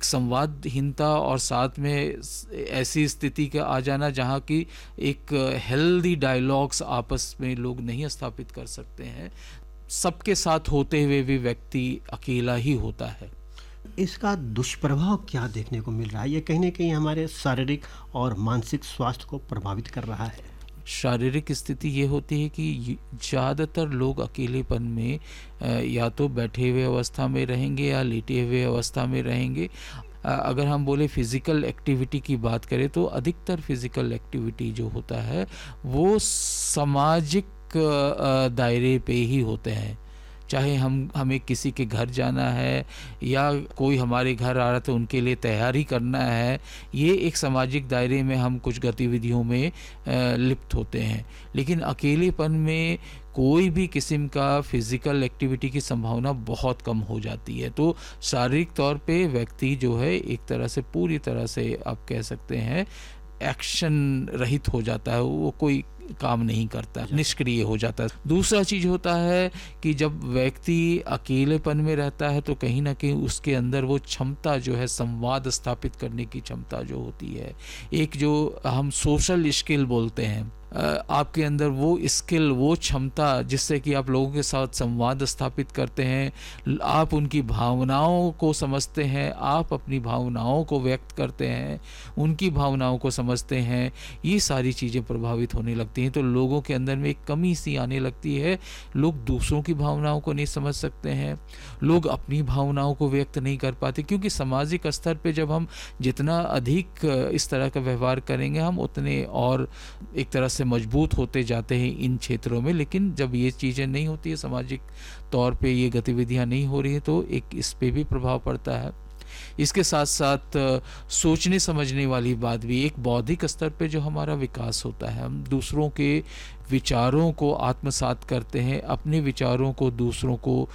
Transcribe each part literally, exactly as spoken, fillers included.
संवादहीनता और साथ में ऐसी स्थिति का आ जाना जहाँ की एक हेल्दी डायलॉग्स आपस में लोग नहीं स्थापित कर सकते हैं। सबके साथ होते हुए भी व्यक्ति अकेला ही होता है। इसका दुष्प्रभाव क्या देखने को मिल रहा है? ये कहीं न कहीं हमारे शारीरिक और मानसिक स्वास्थ्य को प्रभावित कर रहा है। शारीरिक स्थिति ये होती है कि ज़्यादातर लोग अकेलेपन में या तो बैठे हुए अवस्था में रहेंगे या लेटे हुए अवस्था में रहेंगे। अगर हम बोले फिज़िकल एक्टिविटी की बात करें तो अधिकतर फिज़िकल एक्टिविटी जो होता है वो सामाजिक दायरे पे ही होते हैं। चाहे हम हमें किसी के घर जाना है या कोई हमारे घर आ रहा है तो उनके लिए तैयारी करना है, ये एक सामाजिक दायरे में हम कुछ गतिविधियों में लिप्त होते हैं। लेकिन अकेलेपन में कोई भी किस्म का फिज़िकल एक्टिविटी की संभावना बहुत कम हो जाती है। तो शारीरिक तौर पे व्यक्ति जो है एक तरह से पूरी तरह से आप कह सकते हैं एक्शन रहित हो जाता है, वो कोई काम नहीं करता, निष्क्रिय हो जाता है। दूसरा चीज होता है कि जब व्यक्ति अकेलेपन में रहता है तो कहीं ना कहीं उसके अंदर वो क्षमता जो है संवाद स्थापित करने की क्षमता जो होती है, एक जो हम सोशल स्किल बोलते हैं, आपके अंदर वो स्किल, वो क्षमता जिससे कि आप लोगों के साथ संवाद स्थापित करते हैं, आप उनकी भावनाओं को समझते हैं, आप अपनी भावनाओं को व्यक्त करते हैं, उनकी भावनाओं को समझते हैं, ये सारी चीज़ें प्रभावित होने लगती हैं। तो लोगों के अंदर में एक कमी सी आने लगती है। लोग दूसरों की भावनाओं को नहीं समझ सकते हैं, लोग अपनी भावनाओं को व्यक्त नहीं कर पाते, क्योंकि सामाजिक स्तर पे जब हम जितना अधिक इस तरह का व्यवहार करेंगे हम उतने और एक तरह से मजबूत होते जाते हैं इन क्षेत्रों में। लेकिन जब ये चीज़ें नहीं होती है, सामाजिक तौर पे ये गतिविधियां नहीं हो रही है, तो एक इस पे भी प्रभाव पड़ता है। इसके साथ साथ सोचने समझने वाली बात भी, एक बौद्धिक स्तर पे जो हमारा विकास होता है, हम दूसरों के विचारों को आत्मसात करते हैं, अपने विचारों को दूसरों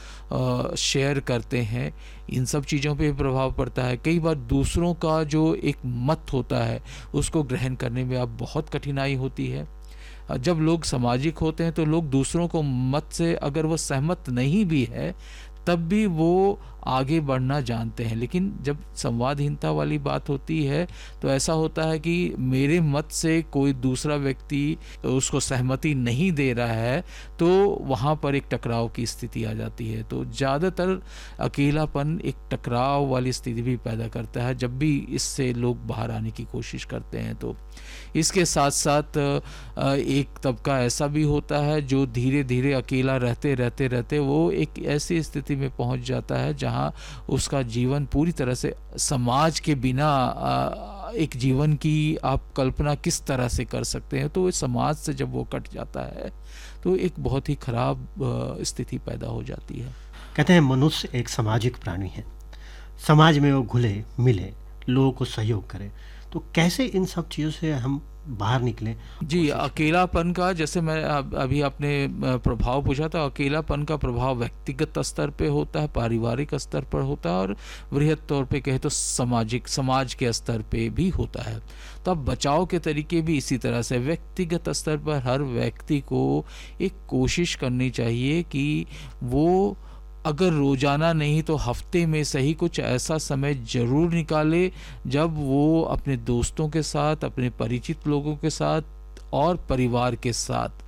को शेयर करते हैं, इन सब चीज़ों पे प्रभाव पड़ता है। कई बार दूसरों का जो एक मत होता है उसको ग्रहण करने में अब बहुत कठिनाई होती है। जब लोग सामाजिक होते हैं तो लोग दूसरों को मत से अगर वो सहमत नहीं भी है तब भी वो आगे बढ़ना जानते हैं। लेकिन जब संवादहीनता वाली बात होती है तो ऐसा होता है कि मेरे मत से कोई दूसरा व्यक्ति उसको सहमति नहीं दे रहा है, तो वहाँ पर एक टकराव की स्थिति आ जाती है। तो ज़्यादातर अकेलापन एक टकराव वाली स्थिति भी पैदा करता है जब भी इससे लोग बाहर आने की कोशिश करते हैं। तो इसके साथ साथ एक तबका ऐसा भी होता है जो धीरे धीरे अकेला रहते रहते रहते वो एक ऐसी स्थिति में पहुंच जाता है जहां उसका जीवन पूरी तरह से समाज के बिना एक जीवन की आप कल्पना किस तरह से कर सकते हैं। तो समाज से जब वो कट जाता है तो एक बहुत ही खराब स्थिति पैदा हो जाती है। कहते हैं मनुष्य एक सामाजिक प्राणी है, समाज में वो घुले मिले, लोगों को सहयोग करे। तो कैसे इन सब चीज़ों से हम बाहर निकले? जी, अकेलापन का, जैसे मैं अभी आपने प्रभाव पूछा था, अकेलापन का प्रभाव व्यक्तिगत स्तर पे होता है, पारिवारिक स्तर पर होता है और वृहद तौर पे कहे तो सामाजिक समाज के स्तर पे भी होता है। तो अब बचाव के तरीके भी इसी तरह से, व्यक्तिगत स्तर पर हर व्यक्ति को एक कोशिश करनी चाहिए कि वो अगर रोज़ाना नहीं तो हफ्ते में सही कुछ ऐसा समय ज़रूर निकाले जब वो अपने दोस्तों के साथ, अपने परिचित लोगों के साथ और परिवार के साथ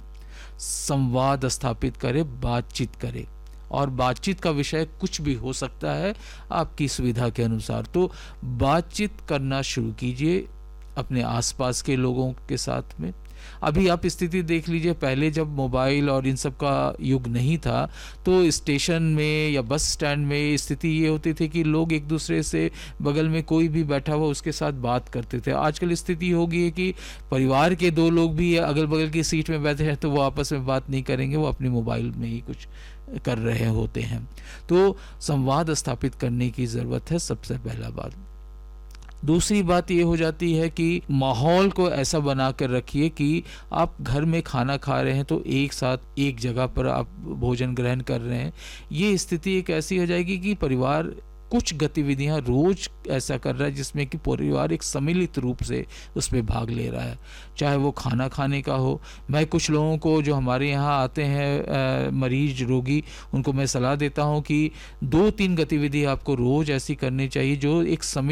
संवाद स्थापित करे, बातचीत करे। और बातचीत का विषय कुछ भी हो सकता है आपकी सुविधा के अनुसार। तो बातचीत करना शुरू कीजिए अपने आसपास के लोगों के साथ में। अभी आप स्थिति देख लीजिए, पहले जब मोबाइल और इन सब का युग नहीं था तो स्टेशन में या बस स्टैंड में स्थिति ये होती थी कि लोग एक दूसरे से, बगल में कोई भी बैठा हुआ उसके साथ बात करते थे। आजकल स्थिति हो गई है कि परिवार के दो लोग भी अगल बगल की सीट में बैठे हैं तो वो आपस में बात नहीं करेंगे, वो अपने मोबाइल में ही कुछ कर रहे होते हैं। तो संवाद स्थापित करने की ज़रूरत है, सबसे पहला बात। दूसरी बात ये हो जाती है कि माहौल को ऐसा बना कर रखिए कि आप घर में खाना खा रहे हैं तो एक साथ एक जगह पर आप भोजन ग्रहण कर रहे हैं। ये स्थिति एक ऐसी हो जाएगी कि परिवार कुछ गतिविधियां रोज ऐसा कर रहा है जिसमें कि परिवार एक सम्मिलित रूप से उसमें भाग ले रहा है, चाहे वो खाना खाने का हो। मैं कुछ लोगों को जो हमारे यहाँ आते हैं मरीज, रोगी, उनको मैं सलाह देता हूँ कि दो तीन गतिविधि आपको रोज ऐसी करनी चाहिए जो एक सम्मिलित